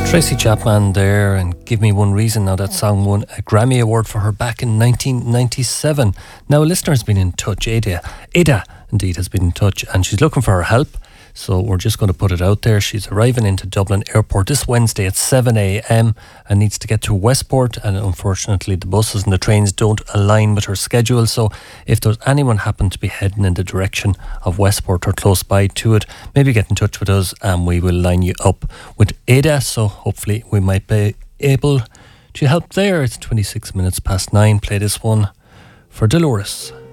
Tracy Chapman there, and Give Me One Reason. Now that song won a Grammy Award for her back in 1997. Now a listener has been in touch, Ada indeed has been in touch, and she's looking for her help. So we're just going to put it out there. She's arriving into Dublin Airport this Wednesday at 7 a.m. and needs to get to Westport, and unfortunately the buses and the trains don't align with her schedule. So if there's anyone happen to be heading in the direction of Westport or close by to it, maybe get in touch with us and we will line you up with Ada. So hopefully we might be able to help there. It's 26 minutes past 9. Play this one for Dolores.